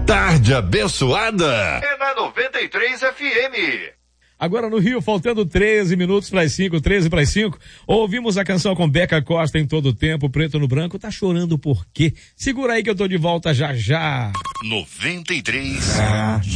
Tarde abençoada. É na 93 FM. Agora no Rio, faltando 13 minutos para as 5, 13 para as 5, ouvimos a canção com Beca Costa em todo o tempo. Preto no Branco tá chorando por quê? Segura aí que eu tô de volta já já. 93.